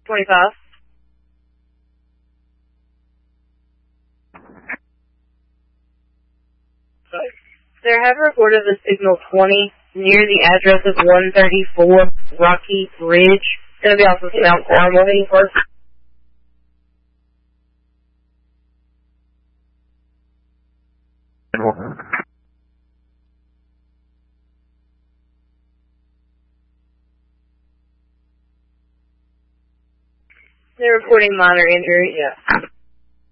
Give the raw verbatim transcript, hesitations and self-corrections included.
twenty-five. Sir, have reported the signal twenty near the address of one thirty-four Rocky Ridge. It's going to be off of Mount Carmel. They're reporting minor injury. Yeah.